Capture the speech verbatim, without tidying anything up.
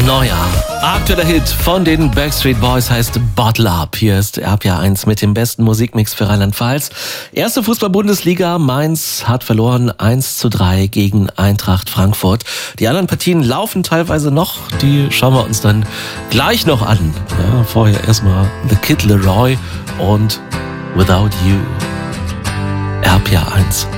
Neuer, aktueller Hit von den Backstreet Boys heißt Bottle Up. Hier ist R P R eins mit dem besten Musikmix für Rheinland-Pfalz. Erste Fußball-Bundesliga, Mainz hat verloren eins zu drei gegen Eintracht Frankfurt. Die anderen Partien laufen teilweise noch, die schauen wir uns dann gleich noch an. Ja, vorher erstmal The Kid Leroy und Without You. R P R eins.